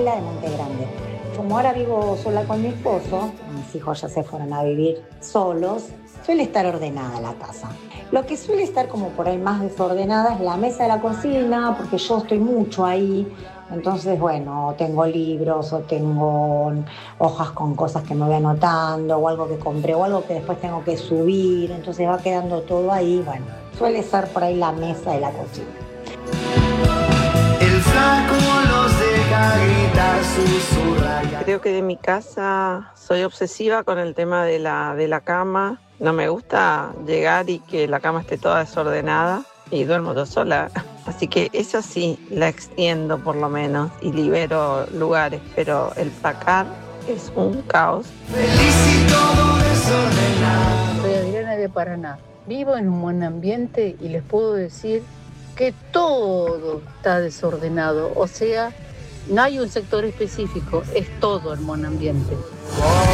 abuela de Monte Grande. Como ahora vivo sola con mi esposo, mis hijos ya se fueron a vivir solos, suele estar ordenada la casa. Lo que suele estar como por ahí más desordenada es la mesa de la cocina, porque yo estoy mucho ahí. Entonces, bueno, tengo libros o tengo hojas con cosas que me voy anotando o algo que compré o algo que después tengo que subir. Entonces va quedando todo ahí. Bueno, suele ser por ahí la mesa de la cocina. El flaco los deja gritar, susurrar. Creo que de mi casa soy obsesiva con el tema de la cama. No me gusta llegar y que la cama esté toda desordenada y duermo yo sola. Así que eso sí, la extiendo por lo menos y libero lugares, pero el placar es un caos. Feliz y todo desordenado. Soy Adriana de Paraná. Vivo en un buen ambiente y les puedo decir que todo está desordenado. O sea, no hay un sector específico, es todo el buen ambiente.